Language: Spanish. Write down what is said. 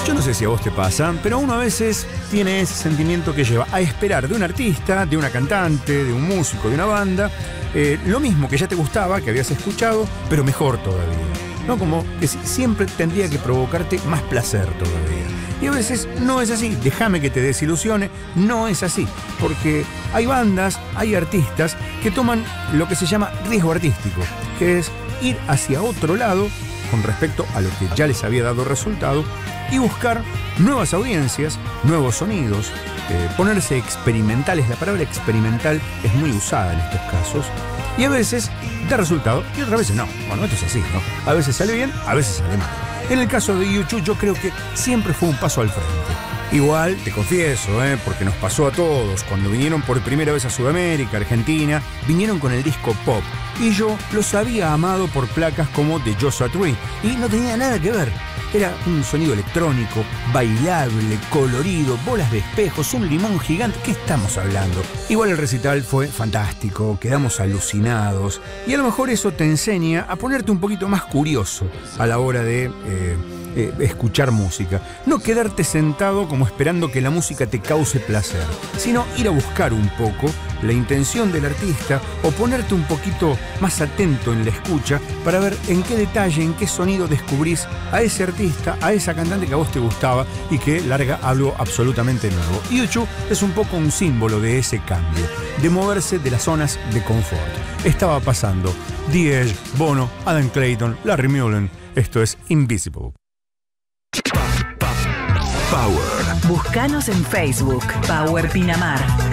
Yo no sé si a vos te pasa, pero uno a veces tiene ese sentimiento que lleva a esperar de un artista, de una cantante, de un músico, de una banda, lo mismo que ya te gustaba, que habías escuchado, pero mejor todavía. ¿No? Como que siempre tendría que provocarte más placer todavía. Y a veces no es así. Déjame que te desilusione, no es así. Porque hay bandas, hay artistas que toman lo que se llama riesgo artístico, que es ir hacia otro lado con respecto a lo que ya les había dado resultado y buscar nuevas audiencias, nuevos sonidos, ponerse experimentales. La palabra experimental es muy usada en estos casos. Y a veces da resultado y otras veces no. Bueno, esto es así, ¿no? A veces sale bien, a veces sale mal. En el caso de U2 yo creo que siempre fue un paso al frente. Igual, te confieso, porque nos pasó a todos. Cuando vinieron por primera vez a Sudamérica, Argentina, vinieron con el disco pop. Y yo los había amado por placas como The Joshua Tree. Y no tenía nada que ver. Era un sonido electrónico, bailable, colorido, bolas de espejos, un limón gigante. ¿Qué estamos hablando? Igual el recital fue fantástico, quedamos alucinados. Y a lo mejor eso te enseña a ponerte un poquito más curioso a la hora de escuchar música. No quedarte sentado como esperando que la música te cause placer, sino ir a buscar un poco la intención del artista o ponerte un poquito más atento en la escucha para ver en qué detalle, en qué sonido descubrís a ese artista, a esa cantante que a vos te gustaba y que larga algo absolutamente nuevo. U2 es un poco un símbolo de ese cambio, de moverse de las zonas de confort. Estaba pasando The Edge, Bono, Adam Clayton, Larry Mullen. Esto es Invisible. Power. Búscanos en Facebook, Power Pinamar.